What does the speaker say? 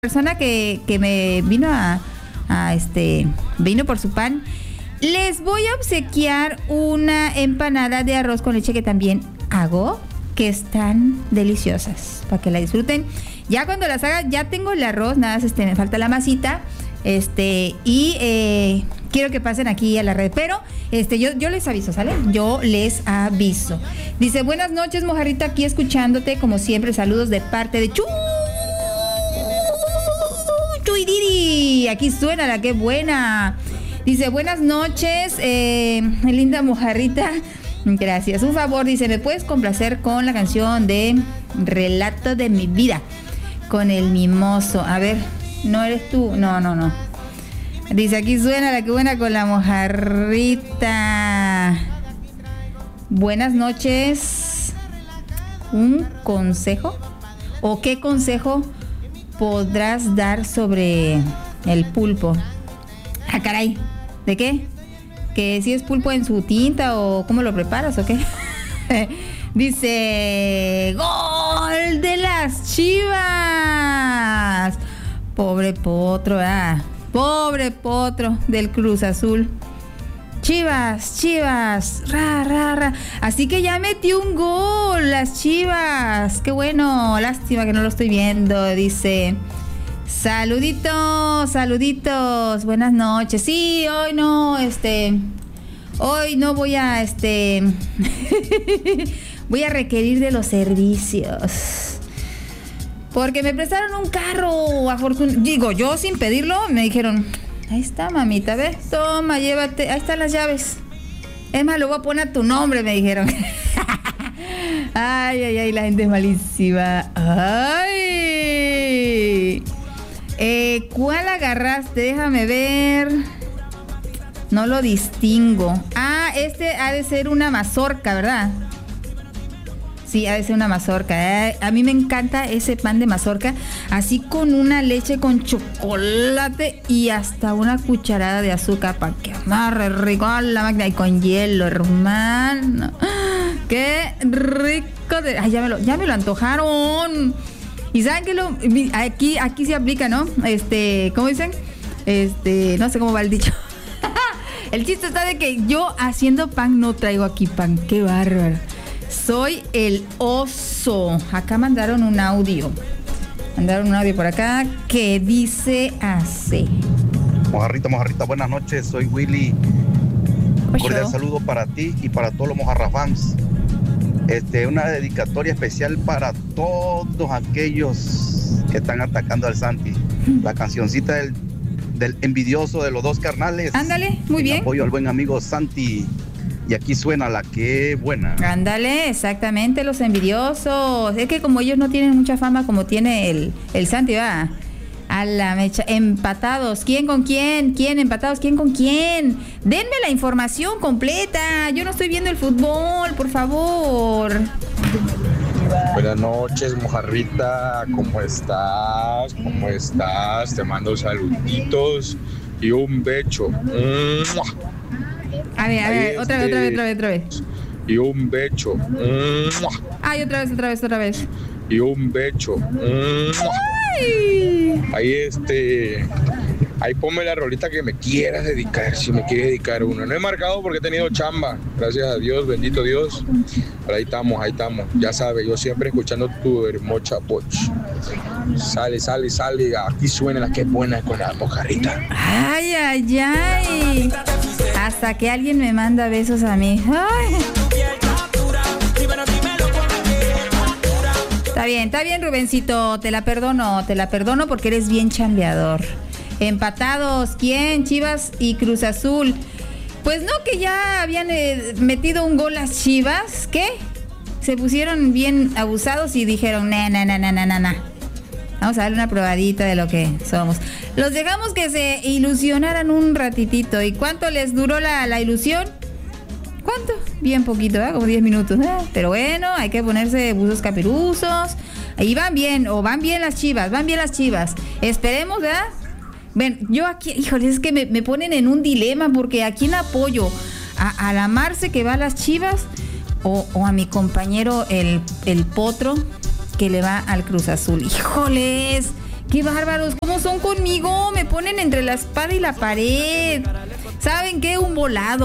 Persona que me vino vino por su pan. Les voy a obsequiar una empanada de arroz con leche que también hago, que están deliciosas, para que la disfruten. Ya cuando las haga, ya tengo el arroz, nada más me falta la masita, y quiero que pasen aquí a la red, pero yo les aviso, ¿sale? Yo les aviso. Dice, buenas noches, mojarrita, aquí escuchándote, como siempre, saludos de parte de Chuidiri, aquí suena la que buena. Dice, buenas noches, linda mojarrita. Gracias. Un favor, dice, ¿me puedes complacer con la canción de Relato de mi vida? Con el mimoso. A ver, ¿no eres tú? No. Dice, aquí suena la que buena con la mojarrita. Buenas noches. ¿Un consejo? ¿O qué consejo podrás dar sobre el pulpo? Ah, caray, ¿de qué? ¿Que si es pulpo en su tinta o cómo lo preparas o qué? Dice, ¡gol de las Chivas! Pobre potro, pobre potro del Cruz Azul. Chivas, ra. Así que ya metió un gol las Chivas. Qué bueno, lástima que no lo estoy viendo. Dice, saluditos, buenas noches. Sí, hoy no voy a, voy a requerir de los servicios. Porque me prestaron un carro, digo, yo sin pedirlo, me dijeron, ahí está, mamita, ve, toma, llévate, ahí están las llaves. Es más, lo voy a poner a tu nombre, me dijeron. Ay, la gente es malísima. Ay. ¿Cuál agarraste? Déjame ver. No lo distingo. Este ha de ser una mazorca, ¿verdad? Sí, ha de ser una mazorca. A mí me encanta ese pan de mazorca, así con una leche con chocolate y hasta una cucharada de azúcar para que amarre rico a la máquina y con hielo, hermano. ¡Qué rico! Ya me lo antojaron. Y saben que aquí se aplica, ¿no? ¿Cómo dicen? No sé cómo va el dicho. El chiste está de que yo haciendo pan no traigo aquí pan. ¡Qué bárbaro! Soy el oso. Acá mandaron un audio por acá que dice así. Mojarrita, buenas noches. Soy Willy. Un cordial saludo para ti y para todos los mojarrafans. Una dedicatoria especial para todos aquellos que están atacando al Santi. La cancioncita del envidioso de los dos carnales. Ándale, muy bien. Apoyo al buen amigo Santi. Y aquí suena la que buena. Ándale, exactamente, los envidiosos. Es que como ellos no tienen mucha fama como tiene el Santi, va. A la mecha. Empatados. ¿Quién con quién? ¿Quién empatados? ¿Quién con quién? Denme la información completa. Yo no estoy viendo el fútbol, por favor. Buenas noches, mojarrita. ¿Cómo estás? Te mando saluditos y un beso. A ver, otra vez. Y un beso. Ay, otra vez. Y un beso. Ahí ponme la rolita que me quieras dedicar, si me quieres dedicar una. No he marcado porque he tenido chamba, gracias a Dios, bendito Dios. Pero ahí estamos. Ya sabes, yo siempre escuchando tu hermosa voz. Sale, aquí suena la que es buena con la mojarrita. Ay. Hasta que alguien me manda besos a mí. Ay. Está bien, Rubencito, te la perdono porque eres bien chambeador. Empatados, ¿quién? Chivas y Cruz Azul. Pues no, que ya habían metido un gol las Chivas, ¿qué? Se pusieron bien abusados y dijeron, na. Vamos a darle una probadita de lo que somos. Los dejamos que se ilusionaran un ratitito. ¿Y cuánto les duró la ilusión? ¿Cuánto? Bien poquito, ¿eh? Como 10 minutos. Pero bueno, hay que ponerse buzos caperuzos. Ahí van bien las Chivas. Esperemos, ¿verdad? Ven, yo aquí, híjole, es que me ponen en un dilema porque ¿a quién apoyo? ¿A la Marce que va a las Chivas? ¿O a mi compañero el Potro que le va al Cruz Azul? Híjoles, Qué bárbaros, ¿cómo son conmigo? Me ponen entre la espada y la pared. ¿Saben qué? Un volado.